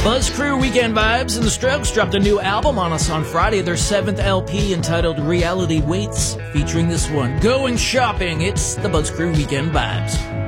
Buzz Crew Weekend Vibes and the Strokes dropped a new album on us on Friday, their 7th LP entitled Reality Waits, featuring this one, Going Shopping. It's the Buzz Crew Weekend Vibes.